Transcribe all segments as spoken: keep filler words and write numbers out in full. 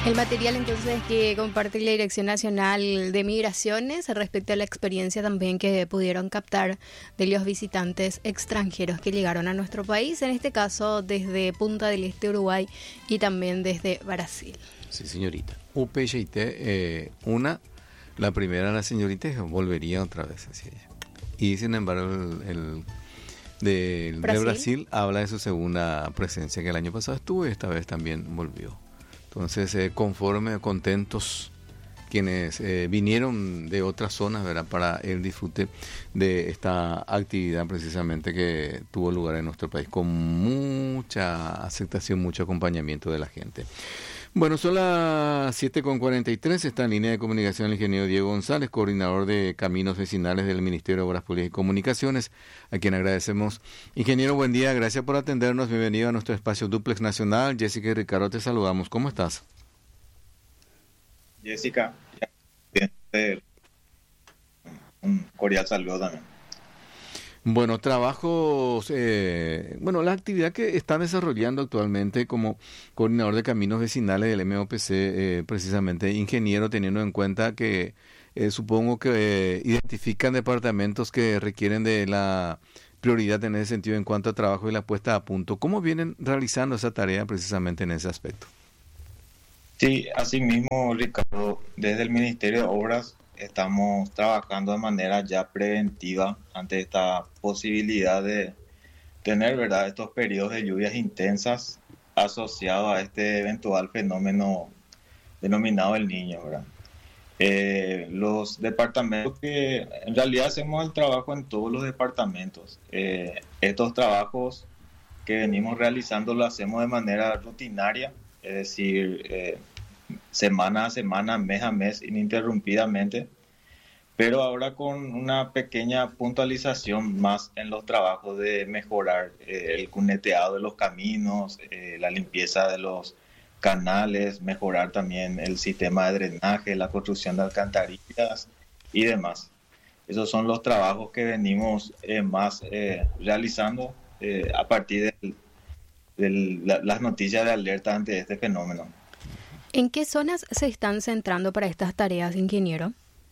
El material entonces que comparte la Dirección Nacional de Migraciones respecto a la experiencia también que pudieron captar de los visitantes extranjeros que llegaron a nuestro país, en este caso desde Punta del Este, Uruguay, y también desde Brasil. Sí, señorita. U P G T, eh, una, la primera, la señorita, volvería otra vez, decía ella. Y sin embargo, el, el de, ¿Brasil? de Brasil habla de su segunda presencia, que el año pasado estuvo y esta vez también volvió. Entonces, eh, conforme, contentos quienes eh, vinieron de otras zonas, ¿verdad?, para el disfrute de esta actividad precisamente que tuvo lugar en nuestro país, con mucha aceptación, mucho acompañamiento de la gente. Bueno, son las siete con cuarenta y tres, está en línea de comunicación el ingeniero Diego González, coordinador de Caminos Vecinales del Ministerio de Obras Públicas y Comunicaciones, a quien agradecemos. Ingeniero, buen día, gracias por atendernos, bienvenido a nuestro espacio Duplex Nacional. Jessica y Ricardo, te saludamos, ¿cómo estás? Jessica, un cordial saludo también. Bueno, trabajos, eh, bueno, la actividad que está desarrollando actualmente como coordinador de caminos vecinales del M O P C, eh, precisamente ingeniero, teniendo en cuenta que eh, supongo que eh, identifican departamentos que requieren de la prioridad en ese sentido en cuanto a trabajo y la puesta a punto. ¿Cómo vienen realizando esa tarea precisamente en ese aspecto? Sí, así mismo, Ricardo, desde el Ministerio de Obras estamos trabajando de manera ya preventiva ante esta posibilidad de tener, ¿verdad?, estos periodos de lluvias intensas asociados a este eventual fenómeno denominado El Niño, ¿verdad? Eh, los departamentos que en realidad hacemos el trabajo en todos los departamentos. Eh, estos trabajos que venimos realizando lo hacemos de manera rutinaria, es decir, eh, semana a semana, mes a mes, ininterrumpidamente, pero ahora con una pequeña puntualización más en los trabajos de mejorar eh, el cuneteado de los caminos, eh, la limpieza de los canales, mejorar también el sistema de drenaje, la construcción de alcantarillas y demás. Esos son los trabajos que venimos eh, más eh, realizando eh, a partir de, de la, las noticias de alerta ante este fenómeno. ¿En qué zonas se están centrando para estas tareas, ingeniero?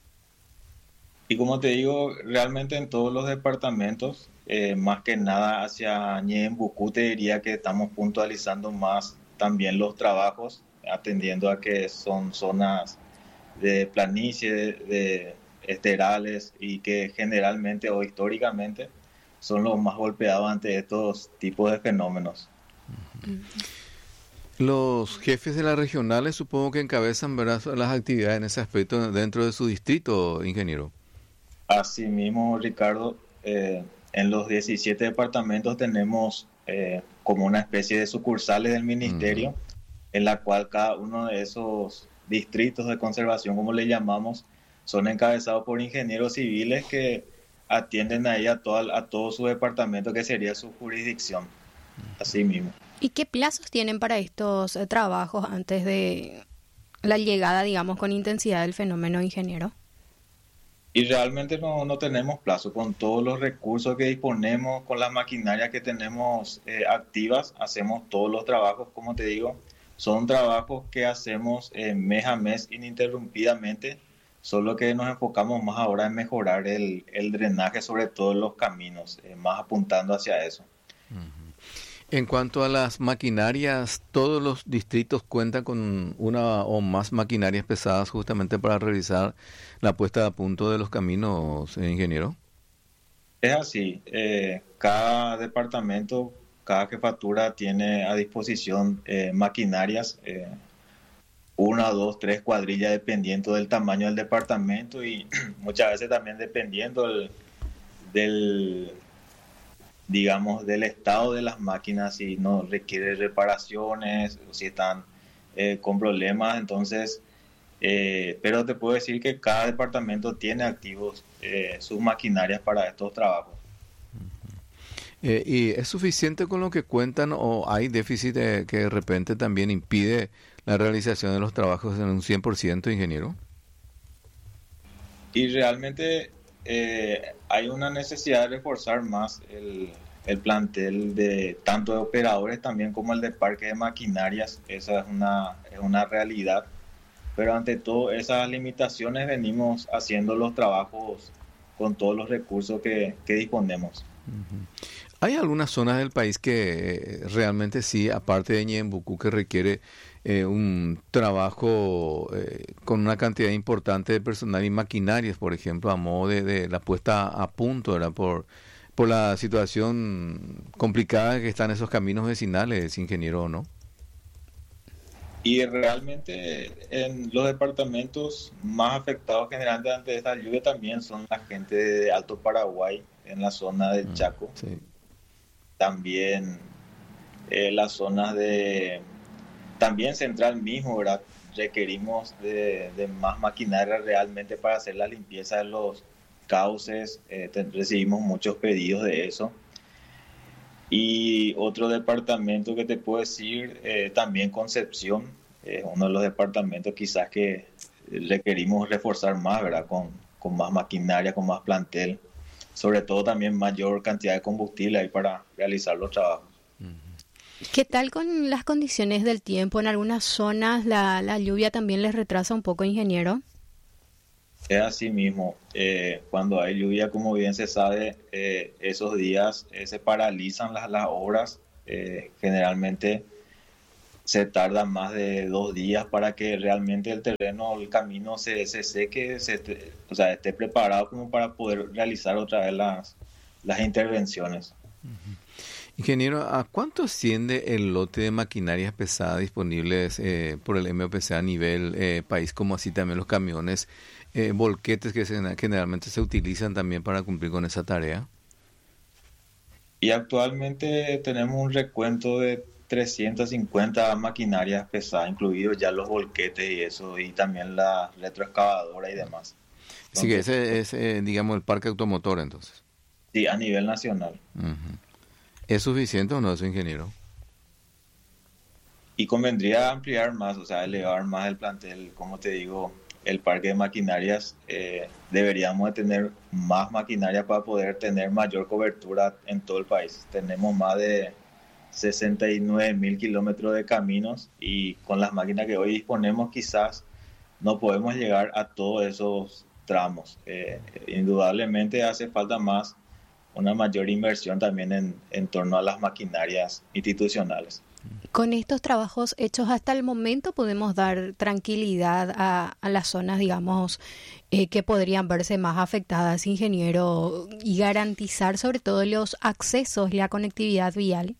Y como te digo, realmente en todos los departamentos, eh, más que nada hacia Ñembucú, te diría que estamos puntualizando más también los trabajos, atendiendo a que son zonas de planicie, de, de esterales, y que generalmente o históricamente son los más golpeados ante estos tipos de fenómenos. Uh-huh. Los jefes de las regionales supongo que encabezan, ¿verdad?, las actividades en ese aspecto dentro de su distrito, ingeniero. Así mismo, Ricardo, eh, en los diecisiete departamentos tenemos eh, como una especie de sucursales del ministerio, uh-huh, en la cual cada uno de esos distritos de conservación, como le llamamos, son encabezados por ingenieros civiles que atienden ahí a, toda, a todo su departamento, que sería su jurisdicción. Así mismo. ¿Y qué plazos tienen para estos eh, trabajos antes de la llegada, digamos, con intensidad del fenómeno, ingeniero? Y realmente no, no tenemos plazo. Con todos los recursos que disponemos, con las maquinarias que tenemos eh, activas, hacemos todos los trabajos, como te digo. Son trabajos que hacemos eh, mes a mes ininterrumpidamente, solo que nos enfocamos más ahora en mejorar el, el drenaje, sobre todo en los caminos, eh, más apuntando hacia eso. Uh-huh. En cuanto a las maquinarias, ¿todos los distritos cuentan con una o más maquinarias pesadas justamente para realizar la puesta a punto de los caminos, eh, ingeniero? Es así. Eh, cada departamento, cada jefatura tiene a disposición eh, maquinarias, eh, una, dos, tres cuadrillas, dependiendo del tamaño del departamento y muchas veces también dependiendo del... del digamos, del estado de las máquinas, si no requiere reparaciones, o si están eh, con problemas. Entonces, eh, pero te puedo decir que cada departamento tiene activos eh, sus maquinarias para estos trabajos. Eh, ¿Y es suficiente con lo que cuentan o hay déficit de, que de repente también impide la realización de los trabajos en un cien por ciento, ingeniero? Y realmente eh, hay una necesidad de reforzar más el, el plantel de tanto de operadores también como el de parque de maquinarias. Esa es una, es una realidad. Pero ante todo esas limitaciones venimos haciendo los trabajos con todos los recursos que, que disponemos. Uh-huh. ¿Hay algunas zonas del país que realmente sí, aparte de Ñembucú, que requiere eh, un trabajo eh, con una cantidad importante de personal y maquinarias, por ejemplo, a modo de, de la puesta a punto, ¿verdad? Por, por la situación complicada que están esos caminos vecinales, ingeniero, ¿no? Y realmente en los departamentos más afectados generalmente ante esta lluvia también son la gente de Alto Paraguay, en la zona del Chaco. Sí. También eh, las zonas de... También Central mismo, ¿verdad? Requerimos de, de más maquinaria realmente para hacer la limpieza de los cauces. Eh, te, recibimos muchos pedidos de eso. Y otro departamento que te puedo decir, eh, también Concepción, es eh, uno de los departamentos quizás que requerimos reforzar más, ¿verdad? Con, con más maquinaria, con más plantel. Sobre todo también mayor cantidad de combustible ahí para realizar los trabajos. ¿Qué tal con las condiciones del tiempo? En algunas zonas la, la lluvia también les retrasa un poco, ingeniero. Es así mismo. Eh, cuando hay lluvia, como bien se sabe, eh, esos días eh, se paralizan las, las obras. Eh, generalmente se tarda más de dos días para que realmente el terreno, el camino se, se seque, se esté, o sea, esté preparado como para poder realizar otra vez las, las intervenciones. Uh-huh. Ingeniero, ¿a cuánto asciende el lote de maquinarias pesadas disponibles eh, por el M O P C a nivel eh, país, como así también los camiones, eh, volquetes que se, generalmente se utilizan también para cumplir con esa tarea? Y actualmente tenemos un recuento de trescientas cincuenta maquinarias pesadas, incluidos ya los volquetes y eso, y también la retroexcavadora y demás. Entonces, sí, que ese es, eh, digamos, el parque automotor, entonces. Sí, a nivel nacional. Uh-huh. ¿Es suficiente o no eso, ingeniero? Y convendría ampliar más, o sea, elevar más el plantel, como te digo, el parque de maquinarias. Eh, deberíamos de tener más maquinaria para poder tener mayor cobertura en todo el país. Tenemos más de sesenta y nueve mil kilómetros de caminos y con las máquinas que hoy disponemos quizás no podemos llegar a todos esos tramos. Eh, indudablemente hace falta más, una mayor inversión también en, en torno a las maquinarias institucionales. Con estos trabajos hechos hasta el momento podemos dar tranquilidad a, a las zonas, digamos, eh, que podrían verse más afectadas, ingeniero, y garantizar sobre todo los accesos y la conectividad vial.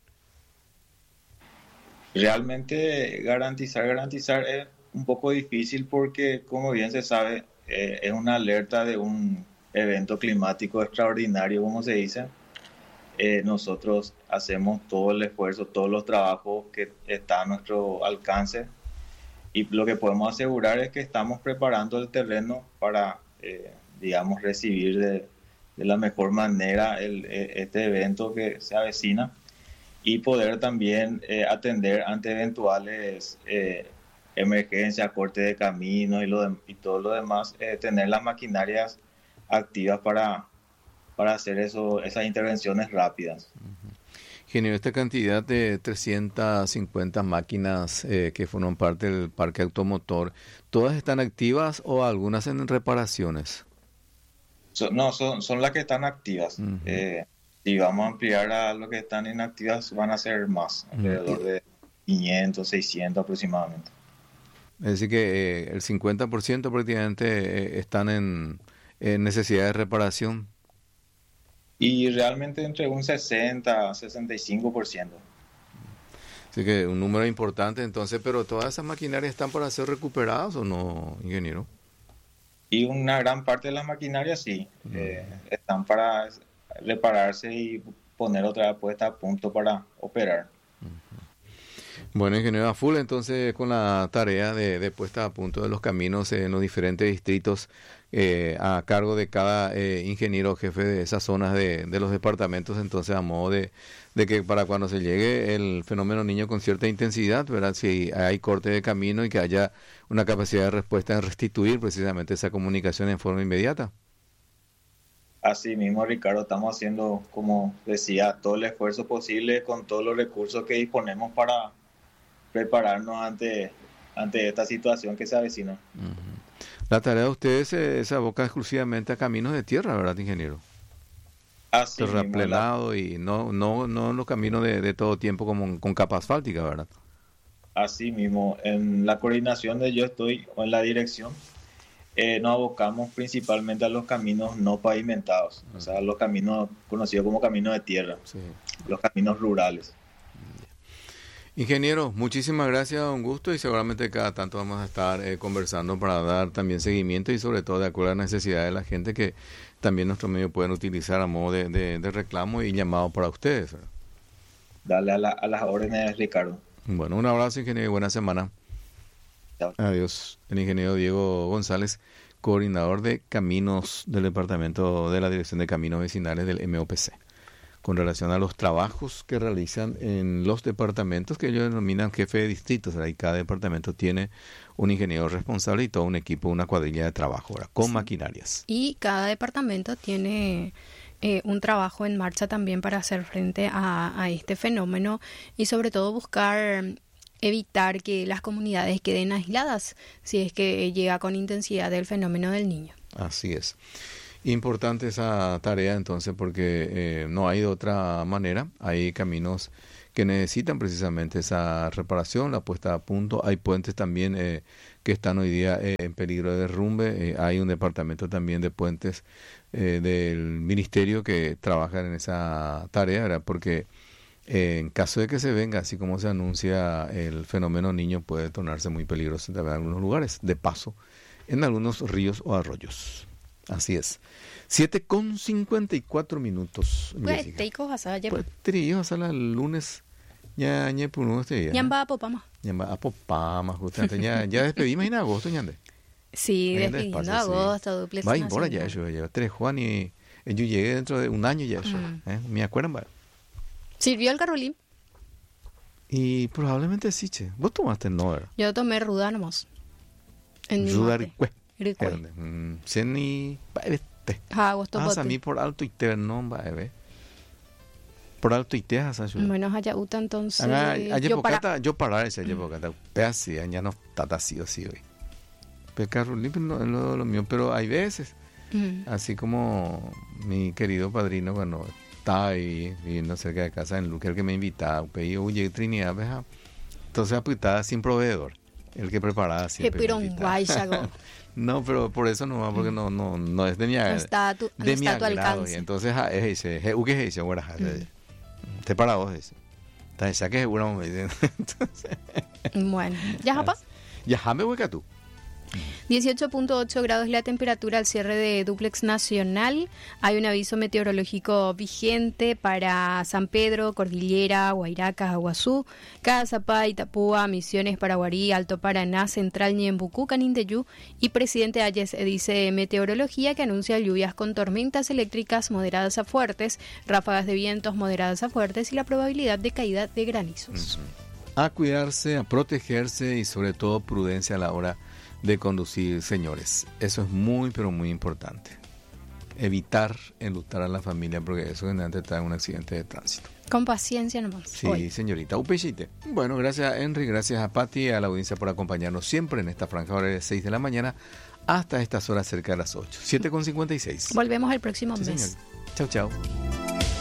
Realmente garantizar, garantizar es un poco difícil porque, como bien se sabe, eh, es una alerta de un evento climático extraordinario, como se dice. Eh, nosotros hacemos todo el esfuerzo, todos los trabajos que están a nuestro alcance y lo que podemos asegurar es que estamos preparando el terreno para, eh, digamos, recibir de, de la mejor manera el, este evento que se avecina. Y poder también eh, atender ante eventuales eh, emergencias, corte de caminos y, lo de, y todo lo demás, eh, tener las maquinarias activas para, para hacer eso, esas intervenciones rápidas. Uh-huh. Ingeniero, esta cantidad de trescientas cincuenta máquinas eh, que forman parte del parque automotor, ¿todas están activas o algunas en reparaciones? So, no, son, son las que están activas. Uh-huh. Eh, Si vamos a ampliar a lo que están inactivas, van a ser más, alrededor de quinientos, seiscientos aproximadamente. Es decir que eh, el cincuenta por ciento prácticamente eh, están en, en necesidad de reparación. Y realmente entre un sesenta a sesenta y cinco por ciento. Así que un número importante entonces, pero ¿todas esas maquinarias están para ser recuperadas o no, ingeniero? Y una gran parte de las maquinarias sí, uh-huh. eh, están para repararse y poner otra puesta a punto para operar. Bueno, ingeniero, a full entonces con la tarea de, de puesta a punto de los caminos en los diferentes distritos eh, a cargo de cada eh, ingeniero jefe de esas zonas de, de los departamentos, entonces a modo de, de que para cuando se llegue el fenómeno Niño con cierta intensidad, ¿verdad? Si hay corte de camino y que haya una capacidad de respuesta en restituir precisamente esa comunicación en forma inmediata. Así mismo, Ricardo, estamos haciendo, como decía, todo el esfuerzo posible con todos los recursos que disponemos para prepararnos ante, ante esta situación que se avecina. Uh-huh. La tarea de ustedes se, se aboca exclusivamente a caminos de tierra, ¿verdad, ingeniero? Así terraplenado mismo, la... y no no no los caminos de, de todo tiempo como con capa asfáltica, ¿verdad? Así mismo, en la coordinación de yo estoy, o en la dirección, eh, nos abocamos principalmente a los caminos no pavimentados, uh-huh. o sea, los caminos conocidos como caminos de tierra, sí. los caminos rurales. Ingeniero, muchísimas gracias, un gusto, y seguramente cada tanto vamos a estar eh, conversando para dar también seguimiento y sobre todo de acuerdo a las necesidades de la gente que también nuestros medios pueden utilizar a modo de, de, de reclamo y llamado para ustedes, ¿verdad? Dale a, la, a las órdenes, Ricardo. Bueno, un abrazo, ingeniero, y buena semana. Chao. Adiós. El ingeniero Diego González, coordinador de caminos del departamento de la Dirección de Caminos Vecinales del M O P C, con relación a los trabajos que realizan en los departamentos que ellos denominan jefe de distritos. Y cada departamento tiene un ingeniero responsable y todo un equipo, una cuadrilla de trabajo, ¿verdad? Con sí. maquinarias. Y cada departamento tiene eh, un trabajo en marcha también para hacer frente a, a este fenómeno y sobre todo buscar evitar que las comunidades queden aisladas si es que llega con intensidad el fenómeno del Niño. Así es. Importante esa tarea entonces porque eh, no hay de otra manera. Hay caminos que necesitan precisamente esa reparación, la puesta a punto. Hay puentes también eh, que están hoy día eh, en peligro de derrumbe. Eh, hay un departamento también de puentes eh, del ministerio que trabaja en esa tarea, ¿verdad? Porque eh, en caso de que se venga, así como se anuncia, el fenómeno Niño puede tornarse muy peligroso en algunos lugares, de paso, en algunos ríos o arroyos. Así es. siete con cincuenta y cuatro minutos. Pues te ico hasa ya. Pues te ico hasa el lunes. Ya ya por uno este día. Ya va a Popama. Ya va a Popama justamente. Ya ya despedimos en agosto ya ande. Sí, despidiendo agosto, duplex. Va embora ya eso ya. Tres Juan y yo llegué dentro de un año ya eso. Mm. ¿Eh? ¿Me acuerdan? Va. ¿Sirvió el Carolín? Y probablemente sí, che. Vos tomaste no, ¿verdad? Yo tomé ruda nomás. En mi mate. Mm, Seni, este. Ah, gusto ah, a mí por alto y te no va a ver. Por alto y te has ayudado. Bueno, allá uta entonces. Ah, yo para yo parar ese yo porque pedazo ya no está así así hoy. Pecar limpio no es lo, lo mío, pero hay veces mm. así como mi querido padrino cuando estaba ahí viviendo cerca de casa en Luque, el que me invitaba, pedí oye Trinidad, veja. Entonces apretada sin proveedor. El que preparaba siempre. No, pero por eso no va, porque no no no es de mi agrado. No está tu, de no mi está tu agrado. alcance. Y entonces es ese, ¿u qué es ese? Bueno, te para vos ese. Entonces, ¿sabes qué seguro me dicen? Bueno, ¿ya japa? Ya jame hueca tú. dieciocho punto ocho grados la temperatura al cierre de Duplex Nacional. Hay un aviso meteorológico vigente para San Pedro, Cordillera, Guairacas, Aguazú, Cazapá, Itapúa, Misiones, Paraguarí, Alto Paraná, Central, Ñembucú, Canindeyú y Presidente Hayes. Dice Meteorología que anuncia lluvias con tormentas eléctricas moderadas a fuertes, ráfagas de vientos moderadas a fuertes y la probabilidad de caída de granizos. Uh-huh. A cuidarse, a protegerse y sobre todo prudencia a la hora de conducir, señores. Eso es muy, pero muy importante. Evitar enlutar a la familia porque eso generalmente trae un accidente de tránsito. Con paciencia nomás. Sí, Hoy. señorita. Upechite. Bueno, gracias a Henry, gracias a Patti y a la audiencia por acompañarnos siempre en esta franja hora de seis de la mañana hasta estas horas cerca de las ocho. siete con cincuenta y seis. Volvemos el próximo sí, mes. Señor. Chau, chau.